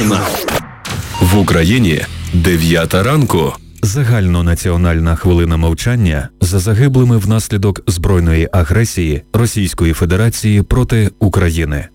починав. В Україні 9 ранку. Загальнонаціональна хвилина мовчання за загиблими внаслідок збройної агресії Російської Федерації проти України.